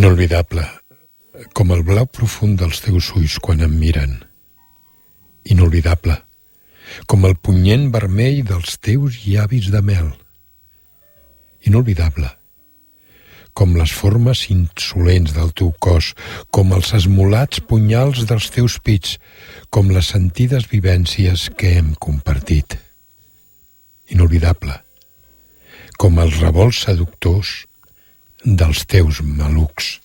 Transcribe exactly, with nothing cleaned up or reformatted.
Inolvidable, com el blau profund dels teus ulls quan em miren. Inolvidable, com el punyent vermell dels teus llavis de mel. Inolvidable, com les formes insolents del teu cos, com els esmolats punyals dels teus pits, com les sentides vivències que hem compartit. Inolvidable, com els revolts seductors dels teus malucs.